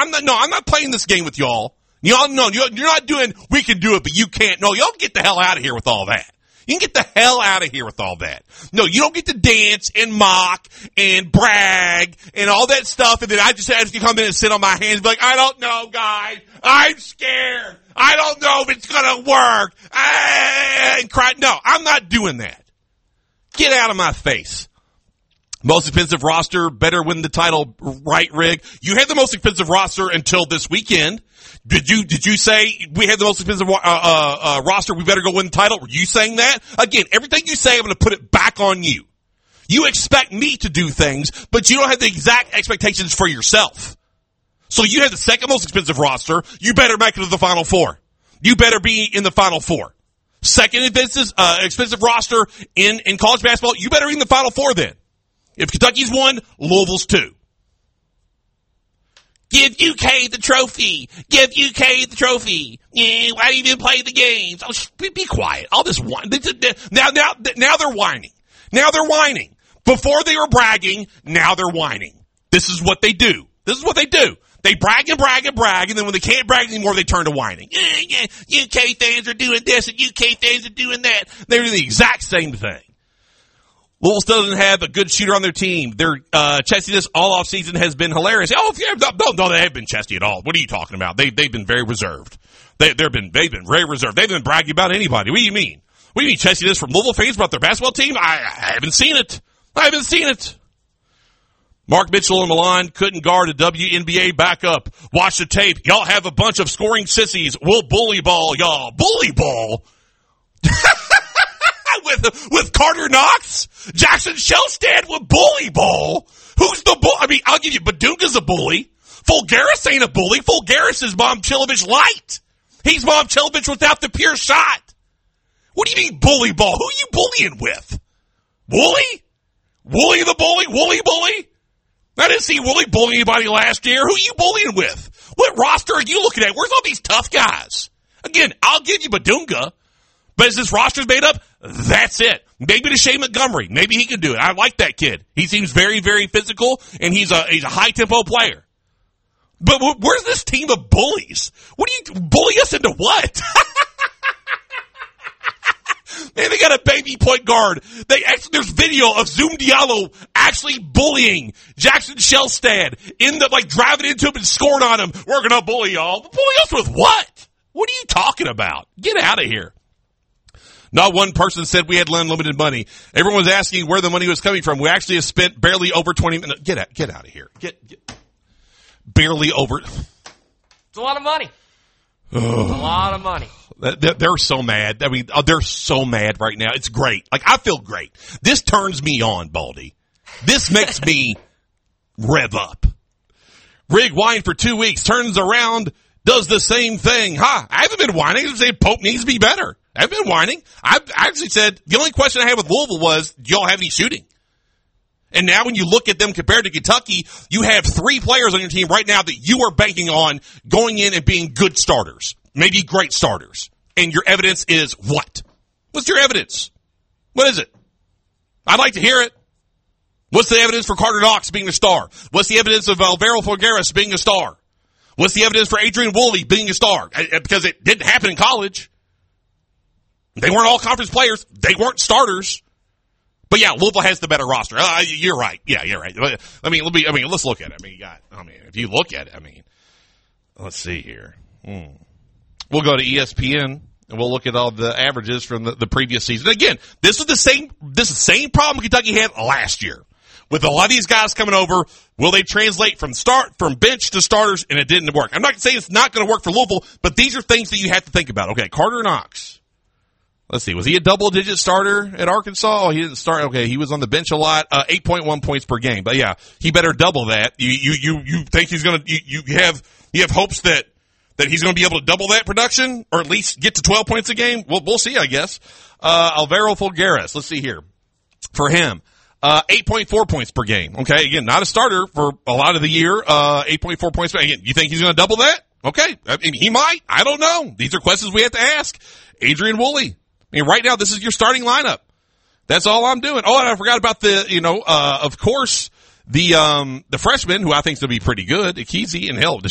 I'm not playing this game with y'all. Y'all know, you're not doing, we can do it, but you can't. No, y'all get the hell out of here with all that. You can get the hell out of here with all that. No, you don't get to dance and mock and brag and all that stuff, and then I just have to come in and sit on my hands and be like, I don't know, guys. I'm scared. I don't know if it's going to work. And cry. No, I'm not doing that. Get out of my face. Most expensive roster, better win the title, right, Rig? You had the most expensive roster until this weekend. Did you say we had the most expensive roster, we better go win the title? Were you saying that? Again, everything you say, I'm going to put it back on you. You expect me to do things, but you don't have the exact expectations for yourself. So you have the second most expensive roster. You better make it to the Final Four. You better be in the Final Four. Second expensive roster in college basketball. You better be in the Final Four then. If Kentucky's 1, Louisville's 2. Give UK the trophy. Give UK the trophy. Yeah, why do you even play the games? Oh, be quiet. I'll just whine. Now they're whining. Now they're whining. Before they were bragging, now they're whining. This is what they do. They brag and brag and brag, and then when they can't brag anymore, they turn to whining. Yeah, UK fans are doing this, and UK fans are doing that. They're doing the exact same thing. Louisville still doesn't have a good shooter on their team. Their chestiness all off season has been hilarious. Oh, no, they haven't been chesty at all. What are you talking about? They've been very reserved. They've been very reserved. They haven't been bragging about anybody. What do you mean? What do you mean chestiness from Louisville fans about their basketball team? I haven't seen it. Mark Mitchell and Milan couldn't guard a WNBA backup. Watch the tape. Y'all have a bunch of scoring sissies. We'll bully ball, y'all. Bully ball? With Carter Knox? Jackson Shellstad with bully ball? Who's the bull? I mean, I'll give you, Badunga's a bully. Fulgaris ain't a bully. Fulgaris is Momcilovic light. He's Momcilovic without the pure shot. What do you mean bully ball? Who are you bullying with? Wooly? Wooly the bully? Wooly bully? I didn't see Wooly bully anybody last year. Who are you bullying with? What roster are you looking at? Where's all these tough guys? Again, I'll give you Badunga, but as this roster's made up, that's it. Maybe to Shea Montgomery. Maybe he can do it. I like that kid. He seems very, very physical, and he's a high-tempo player. But where's this team of bullies? What do you bully us into what? Man, they got a baby point guard. There's video of Zoom Diallo actually bullying Jackson Shellstad driving into him and scoring on him. We're going to bully y'all. Bully us with what? What are you talking about? Get out of here. Not one person said we had unlimited money. Everyone was asking where the money was coming from. We actually have spent barely over 20 minutes. Get out of here. Get barely over. It's a lot of money. It's a lot of money. They're so mad. I mean, they're so mad right now. It's great. I feel great. This turns me on, Baldy. This makes me rev up. Rig whined for 2 weeks, turns around, does the same thing. I haven't been whining. I'm saying Pope needs to be better. I've been whining. I've actually said the only question I had with Louisville was, do y'all have any shooting? And now when you look at them compared to Kentucky, you have 3 players on your team right now that you are banking on going in and being good starters, maybe great starters. And your evidence is what? What's your evidence? What is it? I'd like to hear it. What's the evidence for Carter Knox being a star? What's the evidence of Alvaro Fulgaris being a star? What's the evidence for Adrian Woolley being a star? Because it didn't happen in college. They weren't all conference players. They weren't starters. But yeah, Louisville has the better roster. You're right. Yeah, you're right. Let's look at it. If you look at it, let's see here. We'll go to ESPN and we'll look at all the averages from the previous season. Again, this is the same problem Kentucky had last year. With a lot of these guys coming over, will they translate from bench to starters? And it didn't work. I'm not saying it's not going to work for Louisville, but these are things that you have to think about. Okay, Carter Knox. Let's see. Was he a double-digit starter at Arkansas? Oh, he didn't start. Okay, he was on the bench a lot. 8.1 points per game. But yeah, he better double that. You think he's going to? You have hopes that he's going to be able to double that production, or at least get to 12 points a game? Well, we'll see, I guess. Alvaro Fulgaris. Let's see here. For him, 8.4 points per game. Okay, again, not a starter for a lot of the year. 8.4 points. Again, you think he's going to double that? Okay, he might. I don't know. These are questions we have to ask. Adrian Woolley. Right now, this is your starting lineup. That's all I'm doing. Oh, and I forgot about of course, the freshman, who I think is going to be pretty good, Akizi, and hell,